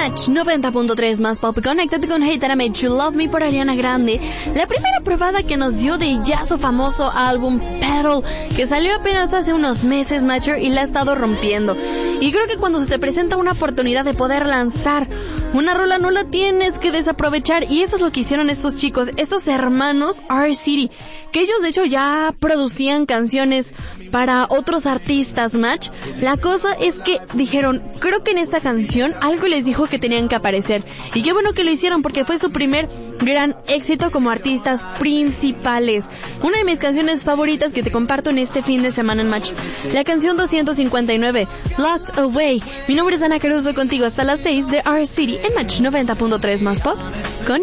Match 90.3 más pop. Conéctate con Hey That I Made You Love Me por Ariana Grande. La primera probada que nos dio de ya su famoso álbum Petal, que salió apenas hace unos meses, Matcher, y la ha estado rompiendo. Y creo que cuando se te presenta una oportunidad de poder lanzar una rola, no la tienes que desaprovechar. Y eso es lo que hicieron estos chicos, estos hermanos R-City, que ellos de hecho ya producían canciones para otros artistas, Match. La cosa es que dijeron, creo que en esta canción algo les dijo que tenían que aparecer. Y qué bueno que lo hicieron, porque fue su primer gran éxito como artistas principales. Una de mis canciones favoritas que te comparto en este fin de semana en Match, la canción 259, Locked Away. Mi nombre es Ana Caruso, contigo hasta las 6 de R-City en Match 90.3 más pop. Con